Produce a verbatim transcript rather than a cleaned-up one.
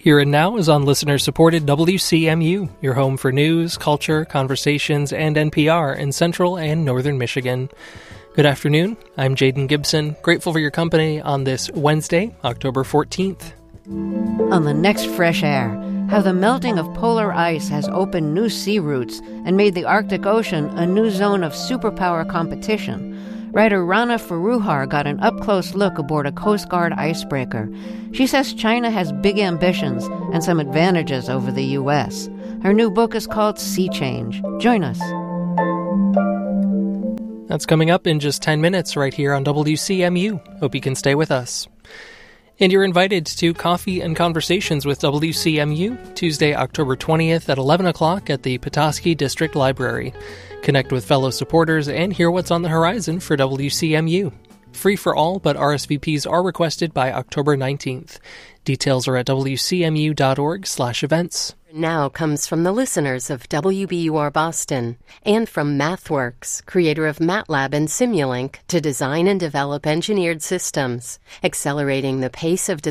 Here and Now is on listener-supported W C M U, your home for news, culture, conversations, and N P R in central and northern Michigan. Good afternoon. I'm Jaden Gibson, grateful for your company on this Wednesday, October fourteenth. On the next Fresh Air, how the melting of polar ice has opened new sea routes and made the Arctic Ocean a new zone of superpower competition. Writer Rana Foroohar got an up-close look aboard a Coast Guard icebreaker. She says China has big ambitions and some advantages over the U S. Her new book is called Sea Change. Join us. That's coming up in just ten minutes right here on W C M U. Hope you can stay with us. And you're invited to Coffee and Conversations with W C M U Tuesday, October twentieth at eleven o'clock at the Petoskey District Library. Connect with fellow supporters and hear what's on the horizon for W C M U. Free for all, but R S V Ps are requested by October nineteenth. Details are at w c m u dot org slash events. Now comes from the listeners of W B U R Boston and from MathWorks, creator of MATLAB and Simulink, to design and develop engineered systems, accelerating the pace of